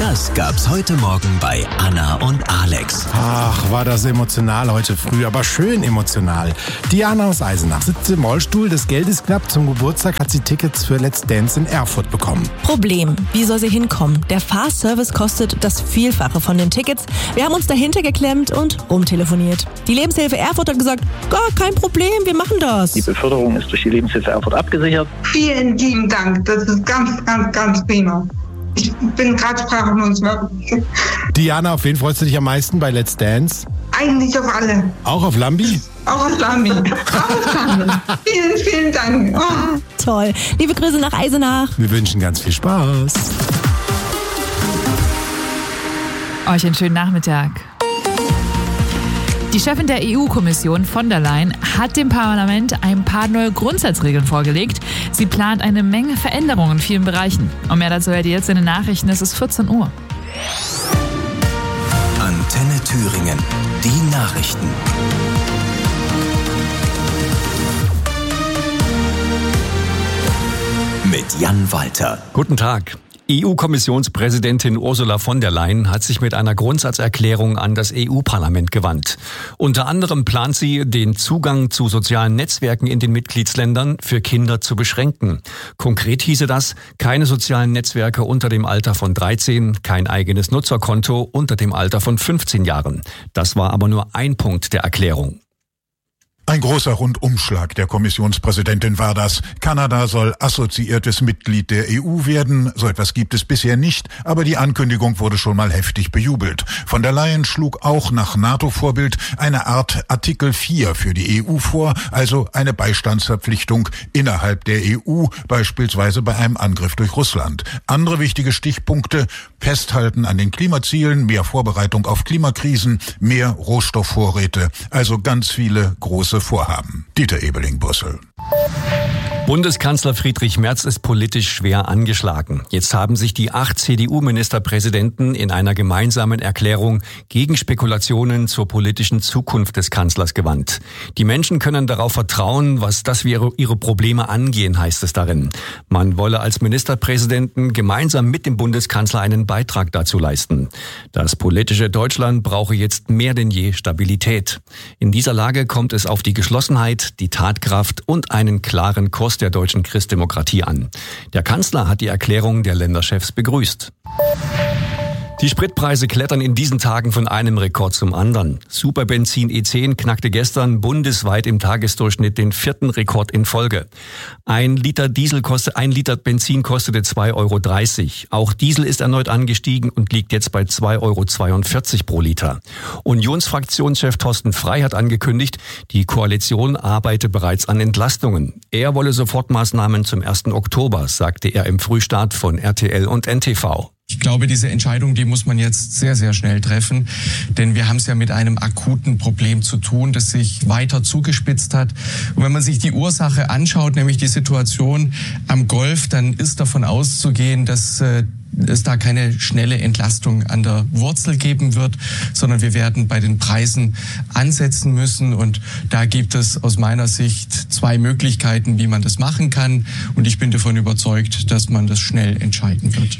Das gab's heute Morgen bei Anna und Alex. Ach, war das emotional heute früh, aber schön emotional. Diana aus Eisenach sitzt im Rollstuhl, das Geld ist knapp. Zum Geburtstag hat sie Tickets für Let's Dance in Erfurt bekommen. Problem, wie soll sie hinkommen? Der Fahrservice kostet das Vielfache von den Tickets. Wir haben uns dahinter geklemmt und rumtelefoniert. Die Lebenshilfe Erfurt hat gesagt, gar kein Problem, wir machen das. Die Beförderung ist durch die Lebenshilfe Erfurt abgesichert. Vielen lieben Dank, das ist ganz prima. Ich bin gerade sprachlos. Diana, auf wen freust du dich am meisten bei Let's Dance? Eigentlich auf alle. Auch auf Lambi? Auch auf Lambi. Vielen, vielen Dank. Oh. Toll. Liebe Grüße nach Eisenach. Wir wünschen ganz viel Spaß. Euch einen schönen Nachmittag. Die Chefin der EU-Kommission von der Leyen hat dem Parlament ein paar neue Grundsatzregeln vorgelegt. Sie plant eine Menge Veränderungen in vielen Bereichen. Und mehr dazu hört ihr jetzt in den Nachrichten. Es ist 14 Uhr. Antenne Thüringen. Die Nachrichten. Mit Jan Walter. Guten Tag. EU-Kommissionspräsidentin Ursula von der Leyen hat sich mit einer Grundsatzerklärung an das EU-Parlament gewandt. Unter anderem plant sie, den Zugang zu sozialen Netzwerken in den Mitgliedsländern für Kinder zu beschränken. Konkret hieße das, keine sozialen Netzwerke unter dem Alter von 13, kein eigenes Nutzerkonto unter dem Alter von 15 Jahren. Das war aber nur ein Punkt der Erklärung. Ein großer Rundumschlag der Kommissionspräsidentin war das. Kanada soll assoziiertes Mitglied der EU werden. So etwas gibt es bisher nicht, aber die Ankündigung wurde schon mal heftig bejubelt. Von der Leyen schlug auch nach NATO-Vorbild eine Art Artikel 4 für die EU vor, also eine Beistandsverpflichtung innerhalb der EU, beispielsweise bei einem Angriff durch Russland. Andere wichtige Stichpunkte: Festhalten an den Klimazielen, mehr Vorbereitung auf Klimakrisen, mehr Rohstoffvorräte, also ganz viele große Vorhaben. Dieter Ebeling, Brüssel. Bundeskanzler Friedrich Merz ist politisch schwer angeschlagen. Jetzt haben sich die 8 CDU-Ministerpräsidenten in einer gemeinsamen Erklärung gegen Spekulationen zur politischen Zukunft des Kanzlers gewandt. Die Menschen können darauf vertrauen, dass wir ihre Probleme angehen, heißt es darin. Man wolle als Ministerpräsidenten gemeinsam mit dem Bundeskanzler einen Beitrag dazu leisten. Das politische Deutschland brauche jetzt mehr denn je Stabilität. In dieser Lage kommt es auf die Geschlossenheit, die Tatkraft und einen klaren Kurs der deutschen Christdemokratie an. Der Kanzler hat die Erklärung der Länderchefs begrüßt. Die Spritpreise klettern in diesen Tagen von einem Rekord zum anderen. Superbenzin E10 knackte gestern bundesweit im Tagesdurchschnitt den 4. Rekord in Folge. Ein Liter Benzin kostete 2,30 €. Auch Diesel ist erneut angestiegen und liegt jetzt bei 2,42 € pro Liter. Unionsfraktionschef Thorsten Frey hat angekündigt, die Koalition arbeite bereits an Entlastungen. Er wolle Sofortmaßnahmen zum 1. Oktober, sagte er im Frühstart von RTL und NTV. Ich glaube, diese Entscheidung, die muss man jetzt sehr, sehr schnell treffen, denn wir haben es ja mit einem akuten Problem zu tun, das sich weiter zugespitzt hat. Und wenn man sich die Ursache anschaut, nämlich die Situation am Golf, dann ist davon auszugehen, dass es da keine schnelle Entlastung an der Wurzel geben wird, sondern wir werden bei den Preisen ansetzen müssen. Und da gibt es aus meiner Sicht 2 Möglichkeiten, wie man das machen kann. Und ich bin davon überzeugt, dass man das schnell entscheiden wird.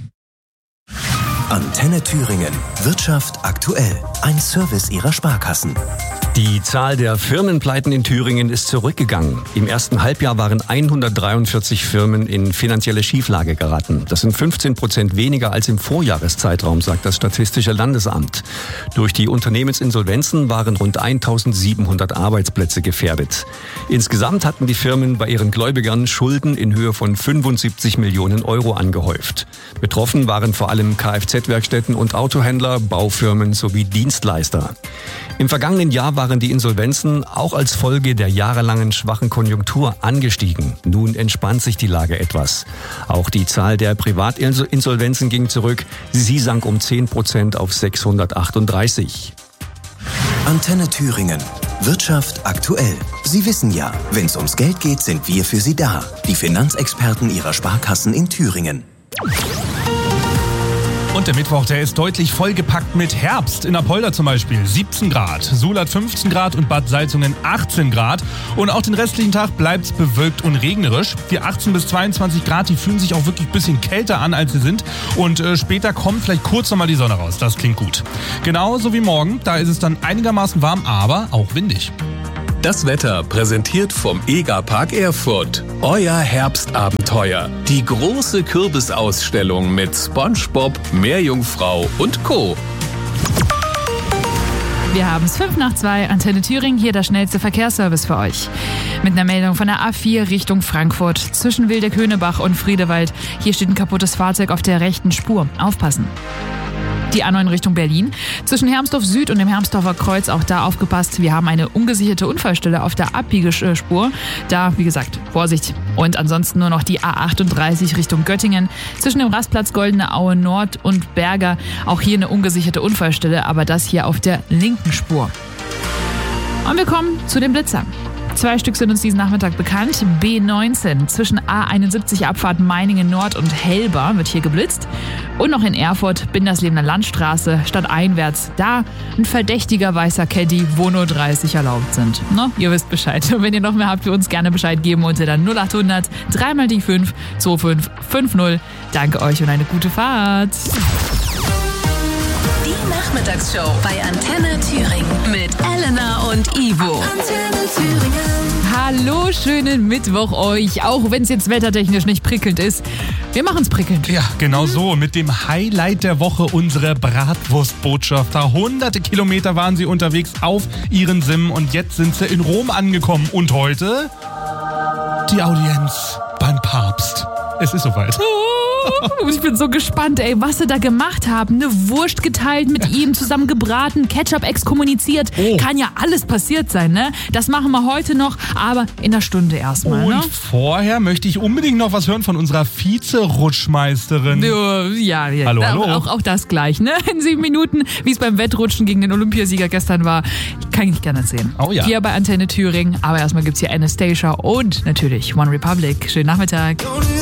Antenne Thüringen. Wirtschaft aktuell. Ein Service Ihrer Sparkassen. Die Zahl der Firmenpleiten in Thüringen ist zurückgegangen. Im ersten Halbjahr waren 143 Firmen in finanzielle Schieflage geraten. Das sind 15% weniger als im Vorjahreszeitraum, sagt das Statistische Landesamt. Durch die Unternehmensinsolvenzen waren rund 1700 Arbeitsplätze gefährdet. Insgesamt hatten die Firmen bei ihren Gläubigern Schulden in Höhe von 75 Millionen € angehäuft. Betroffen waren vor allem Kfz-Werkstätten und Autohändler, Baufirmen sowie Dienstleister. Im vergangenen Jahr waren die Insolvenzen auch als Folge der jahrelangen schwachen Konjunktur angestiegen. Nun entspannt sich die Lage etwas. Auch die Zahl der Privatinsolvenzen ging zurück. Sie sank um 10% auf 638. Antenne Thüringen. Wirtschaft aktuell. Sie wissen ja, wenn es ums Geld geht, sind wir für Sie da. Die Finanzexperten Ihrer Sparkassen in Thüringen. Und der Mittwoch, der ist deutlich vollgepackt mit Herbst. In Apolda zum Beispiel 17 Grad, Sulat 15 Grad und Bad Salzungen 18 Grad. Und auch den restlichen Tag bleibt es bewölkt und regnerisch. Die 18 bis 22 Grad, die fühlen sich auch wirklich ein bisschen kälter an, als sie sind. Und später kommt vielleicht kurz nochmal die Sonne raus. Das klingt gut. Genauso wie morgen, da ist es dann einigermaßen warm, aber auch windig. Das Wetter präsentiert vom EGA-Park Erfurt. Euer Herbstabenteuer. Die große Kürbisausstellung mit SpongeBob, Meerjungfrau und Co. Wir haben es 1:05, Antenne Thüringen, hier der schnellste Verkehrsservice für euch. Mit einer Meldung von der A4 Richtung Frankfurt zwischen Wildeck-Höhnebach und Friedewald. Hier steht ein kaputtes Fahrzeug auf der rechten Spur. Aufpassen. Die A9 Richtung Berlin. Zwischen Hermsdorf Süd und dem Hermsdorfer Kreuz, auch da aufgepasst. Wir haben eine ungesicherte Unfallstelle auf der Abbiegespur. Da, wie gesagt, Vorsicht. Und ansonsten nur noch die A38 Richtung Göttingen. Zwischen dem Rastplatz Goldene Aue Nord und Berger. Auch hier eine ungesicherte Unfallstelle, aber das hier auf der linken Spur. Und wir kommen zu den Blitzern. 2 Stück sind uns diesen Nachmittag bekannt. B19 zwischen A71 Abfahrt Meiningen Nord und Helber wird hier geblitzt. Und noch in Erfurt, Binderslebener Landstraße, stadteinwärts. Da ein verdächtiger weißer Caddy, wo nur 30 erlaubt sind. No, ihr wisst Bescheid. Und wenn ihr noch mehr habt, für uns gerne Bescheid geben unter der 0800 3 mal die 5 2550. Danke euch und eine gute Fahrt. Die Nachmittagsshow bei Antenne Thüringen mit Elena und Ivo. Antenne Thüringen. Hallo, schönen Mittwoch euch, auch wenn es jetzt wettertechnisch nicht prickelnd ist. Wir machen es prickelnd. Ja, genau so. Mit dem Highlight der Woche, unsere Bratwurstbotschafter. Hunderte Kilometer waren sie unterwegs auf ihren Sim und jetzt sind sie in Rom angekommen. Und heute die Audienz beim Papst. Es ist soweit. Ich bin so gespannt, ey, was sie da gemacht haben. Eine Wurst geteilt, mit ihm zusammen gebraten, Ketchup exkommuniziert. Oh. Kann ja alles passiert sein, ne? Das machen wir heute noch, aber in einer Stunde erstmal, ne? Und vorher möchte ich unbedingt noch was hören von unserer Vize-Rutschmeisterin. Ja. Hallo. Auch das gleich, ne? In 7 Minuten, wie es beim Wettrutschen gegen den Olympiasieger gestern war. Kann ich gerne erzählen. Oh ja. Hier bei Antenne Thüringen. Aber erstmal gibt's hier Anastasia und natürlich One Republic. Schönen Nachmittag.